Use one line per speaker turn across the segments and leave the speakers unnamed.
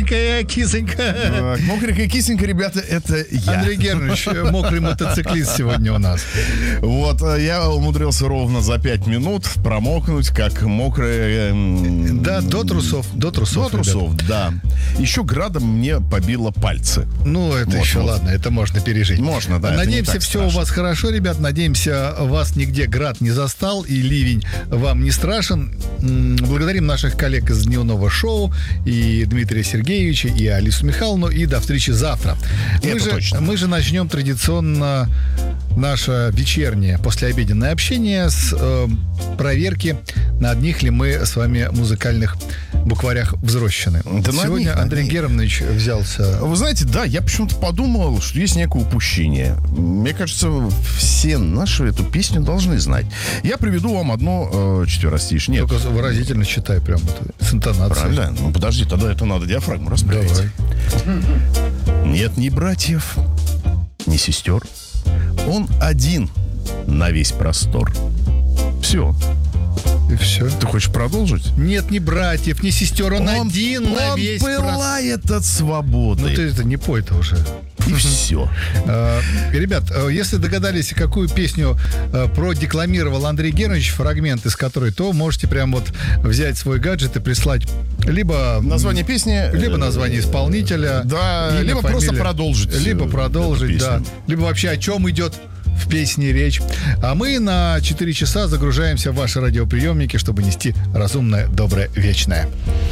Мокренькая кисонька.
Мокренькая кисонька, ребята, это я.
Андрей Германович, мокрый мотоциклист сегодня у нас.
Вот, я умудрился ровно за 5 минут промокнуть, как мокрая...
Да, до трусов. До трусов,
да. Еще градом мне побило пальцы.
Ну, это
вот,
еще
вот.
Ладно, это можно пережить.
Можно, да.
Надеемся, все у вас хорошо, ребят. Надеемся, вас нигде град не застал и ливень вам не страшен. Благодарим наших коллег из дневного шоу, и Дмитрия Сергеевича, и Алису Михайловну, и до встречи завтра. Мы же начнем традиционно наше вечернее послеобеденное общение с проверки, на одних ли мы с вами музыкальных букварях взрослены.
Да
сегодня Андрей Германович взялся...
Вы знаете, да, я почему-то подумал, что есть некое упущение. Мне кажется, все наши эту песню должны знать. Я приведу вам одно четверостишье. Нет.
Только выразительно читай прям с интонацией.
Правильно? Ну, подожди, тогда это надо диафрагму расправить.
Давай.
Нет ни братьев, ни сестер. Он один на весь простор. Все.
И все.
Ты хочешь продолжить?
Нет ни братьев, ни сестер. Он один на весь простор.
Он пылает от свободы.
Ну ты это не пой-то уже.
И все.
Ребят, если догадались, какую песню продекламировал Андрей Германович, фрагмент из которой, то можете прям вот взять свой гаджет и прислать либо
название песни,
либо название исполнителя,
да, либо фамилия, просто продолжить.
Либо продолжить, да. Либо вообще о чем идет в песне речь. А мы на 4 часа загружаемся в ваши радиоприемники, чтобы нести разумное, доброе, вечное.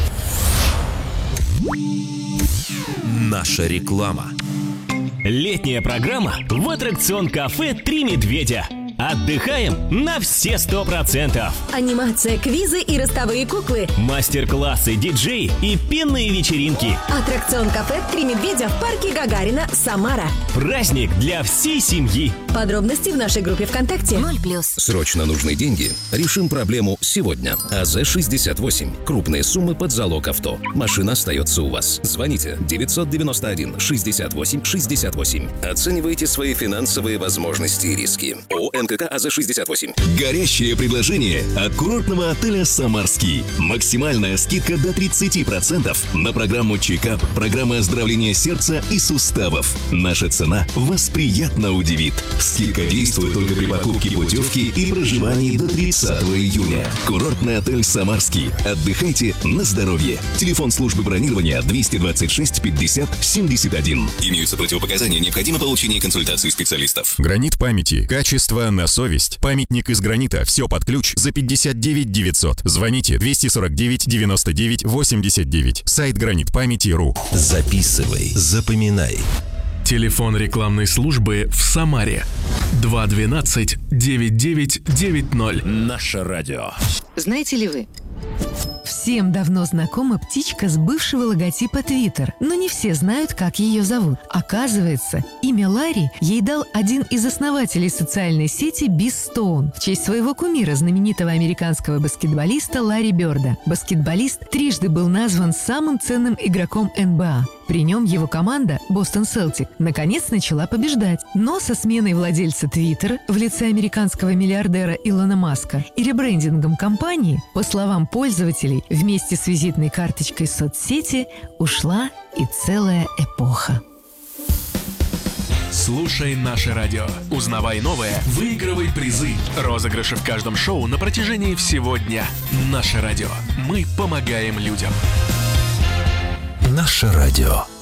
Наша реклама.
Летняя программа в аттракцион-кафе «Три медведя». Отдыхаем на все 100%.
Анимация, квизы и ростовые куклы.
Мастер-классы, диджеи и пенные вечеринки.
Аттракцион кафе «Три медведя» в парке Гагарина, Самара.
Праздник для всей семьи.
Подробности в нашей группе ВКонтакте. 0+.
Срочно нужны деньги? Решим проблему сегодня. АЗ-68. Крупные суммы под залог авто. Машина остается у вас. Звоните 991 68 68. Оценивайте свои финансовые возможности и риски. НКК АЗ-68.
Горящее предложение от курортного отеля «Самарский». Максимальная скидка до 30% на программу «Чекап», программы оздоровления сердца и суставов. Наша цена вас приятно удивит. Скидка действует только при покупке путевки и проживании до 30 июня. Курортный отель «Самарский». Отдыхайте на здоровье. Телефон службы бронирования 226 50 71. Имеются противопоказания, необходимо получение консультации специалистов.
Гранит памяти. Качество на совесть. Памятник из гранита. Все под ключ за 59 900. Звоните 249 99 89. Сайт гранитпамяти.ру.
Записывай, запоминай.
Телефон рекламной службы в Самаре 212 9990.
Наше радио.
Знаете ли вы?
Всем давно знакома птичка с бывшего логотипа Twitter, но не все знают, как ее зовут. Оказывается, имя Ларри ей дал один из основателей социальной сети Биз Стоун в честь своего кумира, знаменитого американского баскетболиста Ларри Бёрда. Баскетболист трижды был назван самым ценным игроком НБА. При нем его команда, Бостон Селтик, наконец начала побеждать. Но со сменой владельца Twitter в лице американского миллиардера Илона Маска и ребрендингом компании, по словам пользователей, вместе с визитной карточкой соцсети ушла и целая эпоха.
Слушай наше радио. Узнавай новое, выигрывай призы. Розыгрыши в каждом шоу на протяжении всего дня. Наше радио. Мы помогаем людям.
Наше радио.